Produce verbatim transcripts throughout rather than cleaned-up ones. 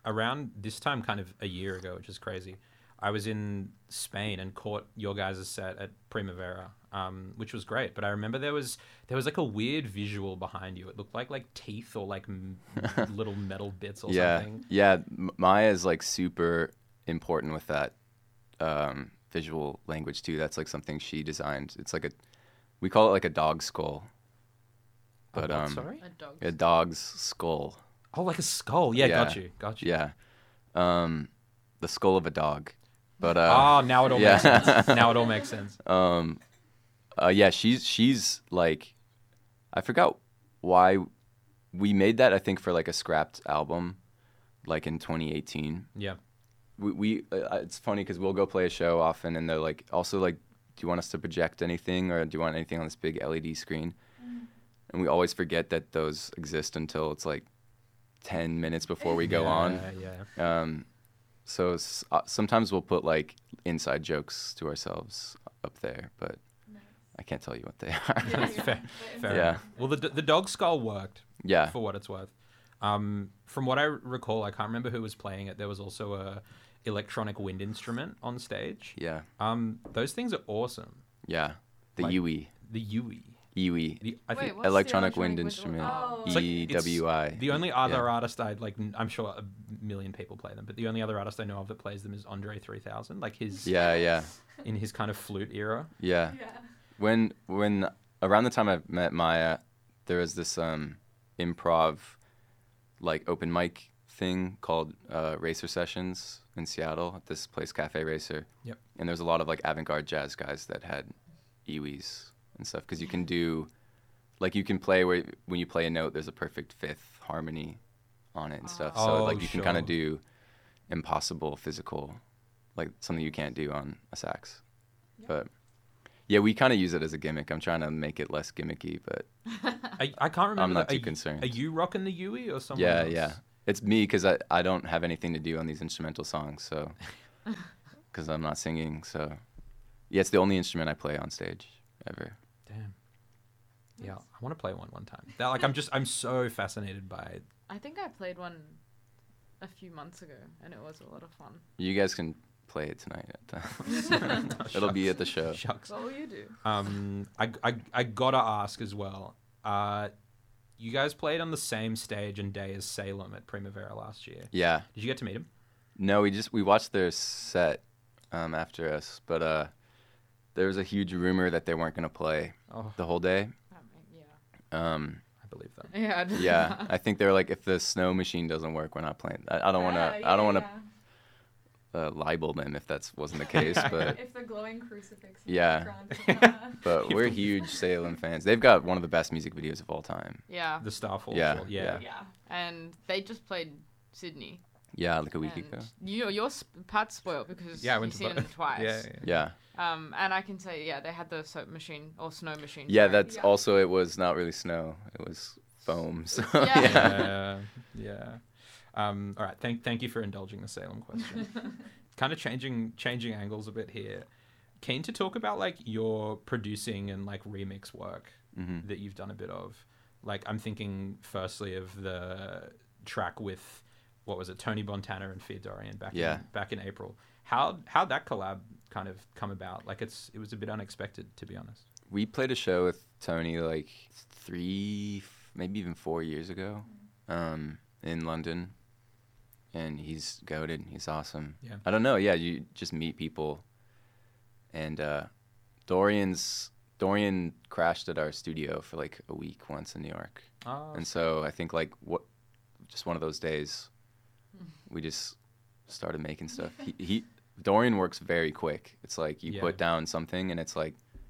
around this time, kind of a year ago, which is crazy, I was in Spain and caught your guys' set at Primavera, um, which was great. But I remember there was there was like a weird visual behind you. It looked like like teeth or like m- little metal bits or yeah. something. Yeah, M- Maya is like super important with that um, visual language too. That's like something she designed. It's like a, we call it like a dog skull. But a what, um, sorry? A dog. a dog's skull. Oh, like a skull. Yeah, Yeah. got you, got you. Yeah, um, the skull of a dog. But Oh, uh, now it all yeah. makes sense. Now it all makes sense. um, uh, yeah, she's she's like, I forgot why we made that. I think for like a scrapped album, like in twenty eighteen. Yeah. We, we uh, it's funny because we'll go play a show often, and they're like, also like, do you want us to project anything, or do you want anything on this big L E D screen? Mm. And we always forget that those exist until it's like ten minutes before we go yeah, on. Yeah. Um, so s- uh, sometimes we'll put like inside jokes to ourselves up there, but Nice. I can't tell you what they are. Yeah, That's yeah. fair. Fair Yeah. enough. Well, the the dog skull worked Yeah. for what it's worth. Um, from what I recall, I can't remember who was playing it. There was also a electronic wind instrument on stage. Yeah. Um, those things are awesome. Yeah. The Like- U E. The U E. U E. The, I Wait, think what's the Electronic electronic wind wind- instrument. Oh. It's like- E W I. the only other Yeah. artist I like, n- I'm sure a million people play them, but the only other artist I know of that plays them is Andre three thousand. Like his Yeah, yeah. in his kind of flute era. Yeah. Yeah. When when around the time I met Maya, there was this um improv like open mic thing called uh, Racer Sessions in Seattle at this place Cafe Racer. Yep. And there's a lot of like avant-garde jazz guys that had Iwis and stuff because you can do like you can play where when you play a note there's a perfect fifth harmony on it and stuff. So Oh, like you can kind sure. of do impossible physical like something you can't do on a sax. Yeah. But yeah, we kind of use it as a gimmick. I'm trying to make it less gimmicky, but I, I can't remember. I'm not that. too are, you- concerned. Are you rocking the U E or someone yeah, else? yeah. It's me because I, I don't have anything to do on these instrumental songs, so because I'm not singing. So yeah, it's the only instrument I play on stage ever. Damn. Yeah, I want to play one one time. That, like, I'm just, I'm so fascinated by it. I think I played one a few months ago, and it was a lot of fun. You guys can play it tonight. At the It'll be at the show. Shucks. What will you do? Um, I, I, I gotta ask as well. Uh, you guys played on the same stage and day as Salem at Primavera last year. Yeah. Did you get to meet him? No, we just we watched their set um, after us, but uh, there was a huge rumor that they weren't gonna play Oh, the whole day. I mean, yeah. Um, I believe that. Yeah. I don't- yeah, I think they were like, if the snow machine doesn't work, we're not playing. I, I don't want to. Ah, I don't want to yeah, uh, libel them if that wasn't the case, yeah. but If the glowing crucifix. in the Yeah. background is, uh, but we're huge Salem fans. They've got one of the best music videos of all time. yeah. The Starfall. Yeah, show. Yeah. Yeah. And they just played Sydney. Yeah, like a week and ago. You, you're sp- Pat's spoiled because Yeah, I you've went to seen bo- them twice. Yeah, yeah. Yeah, Um, and I can say, yeah, they had the soap machine or snow machine. yeah. sorry. That's Yeah. also. It was not really snow. It was foam. So Yeah. yeah. Yeah. yeah. Um, all right. Thank thank you for indulging the Salem question. Kind of changing changing angles a bit here. Keen to talk about like your producing and like remix work Mhm. that you've done a bit of. Like I'm thinking firstly of the track with what was it, Tony Montana and Fear Dorian back Yeah. in back in April. How how'd that collab kind of come about? Like it's it was a bit unexpected, to be honest. We played a show with Tony like three, maybe even four years ago, um, in London, and he's goated. He's awesome. Yeah. I don't know. Yeah, you just meet people, and uh, Dorian's Dorian crashed at our studio for like a week once in New York, Oh, and so I think like what, just one of those days, we just started making stuff. He, he Dorian works very quick. It's like you Yeah. put down something, and it's like,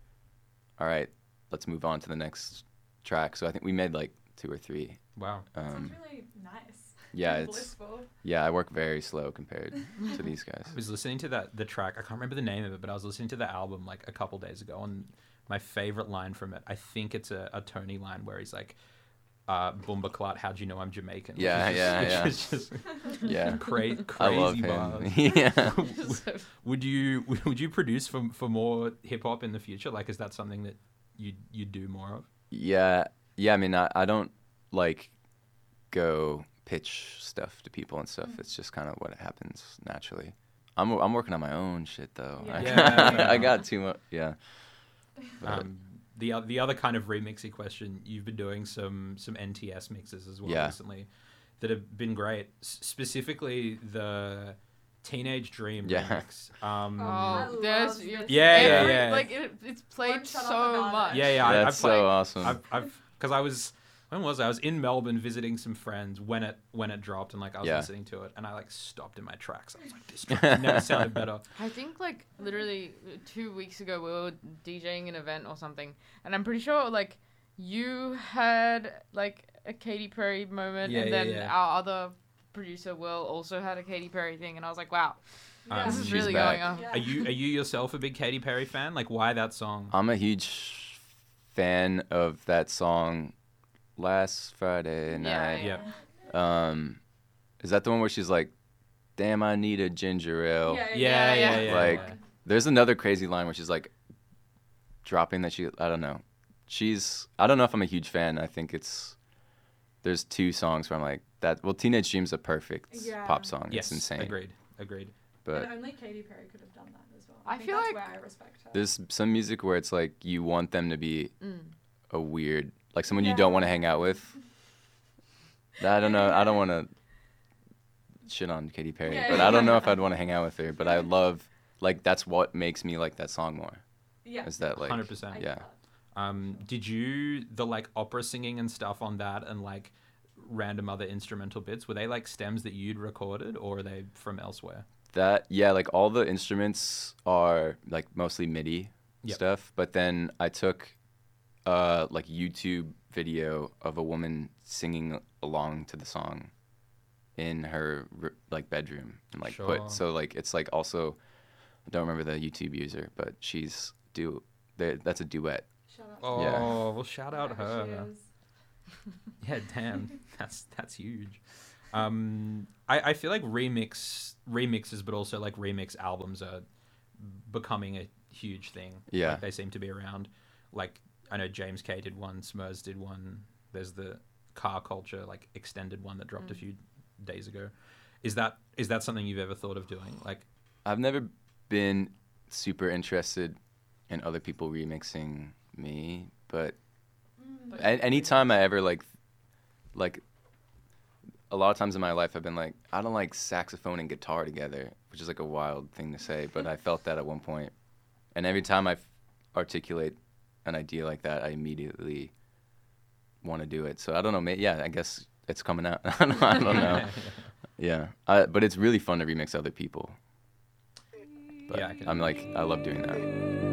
all right, let's move on to the next track. So I think we made like two or three. wow. Um, Sounds really nice. yeah, And it's blissful. yeah. I work very slow compared to these guys. I was listening to that the track. I can't remember the name of it, but I was listening to the album like a couple days ago, and my favorite line from it, I think it's a, a Tony line where he's like, uh, "Boomba Clot, how'd you know I'm Jamaican?" Which Yeah, is just- yeah, which yeah. is just Yeah, cra- crazy I love him. bars. yeah. Would you would you produce for for more hip hop in the future? Like, is that something that you you do more of? Yeah, yeah. I mean, I, I don't like go pitch stuff to people and stuff. It's just kind of what happens naturally. I'm I'm working on my own shit though. Yeah. I, Yeah. I got too much. Yeah. But, Um, the o- the other kind of remixy question, you've been doing some some N T S mixes as well Yeah. recently that have been great. S- specifically the Teenage Dream Yeah. remix. Um, Oh, love there's this. you- Yeah, yeah, every- yeah. Like it, it's played Won't shut up so about it. much. yeah, yeah. I, that's I've so played, awesome. I've I've because I was when was I? I was in Melbourne visiting some friends when it when it dropped and like I was Yeah. listening to it and I like stopped in my tracks. I was like, this track never sounded better. I think like literally two weeks ago we were DJing an event or something, and I'm pretty sure like you had like a Katy Perry moment, Yeah, and yeah, then yeah. our other producer Will also had a Katy Perry thing, and I was like, wow, Um, this is she's really back. going on. Yeah. Are you are you yourself a big Katy Perry fan? Like, why that song? I'm a huge fan of that song, Last Friday Night. Yeah. Um, is that the one where she's like, "Damn, I need a ginger ale." Yeah, Yeah, yeah, yeah. yeah. Like, yeah. there's another crazy line where she's like, dropping that she. I don't know. She's. I don't know if I'm a huge fan. I think it's. There's two songs where I'm like that. Well, Teenage Dream's a perfect Yeah. pop song. Yes, It's insane. agreed, agreed. But And only Katy Perry could have done that as well. I I, think feel that's like where I respect her. there's some music where it's like you want them to be Mm. a weird, like someone you Yeah. don't want to hang out with. I don't know. I don't want to shit on Katy Perry, Yeah, but yeah. I don't know if I'd want to hang out with her. But I love, like, that's what makes me like that song more. Yeah. Is that like, Hundred percent. I yeah. get that. Um, did you the like opera singing and stuff on that and like random other instrumental bits? Were they like stems that you'd recorded or are they from elsewhere? That yeah, like all the instruments are like mostly MIDI Yep. stuff. But then I took uh like YouTube video of a woman singing along to the song in her r- like bedroom and like Sure. put so like it's like also I don't remember the YouTube user, but she's do they- that's a duet. Shut up. Oh, Yeah. well, shout out Whoever she her. is. Yeah, damn, that's that's huge. Um, I I feel like remix remixes, but also like remix albums are becoming a huge thing. Yeah. Like, they seem to be around. Like I know James K did one, Smurs did one. There's the Car Culture like extended one that dropped a few days ago. Is that is that something you've ever thought of doing? Like, I've never been super interested in other people remixing me, but Mm. a- anytime I ever like, like, a lot of times in my life I've been like, I don't like saxophone and guitar together, which is like a wild thing to say, but I felt that at one point. And every time I f- articulate an idea like that, I immediately want to do it. So I don't know, may- yeah, I guess it's coming out. I don't, I don't know. Yeah, I, but it's really fun to remix other people. But Yeah, I can I'm like, I love doing that.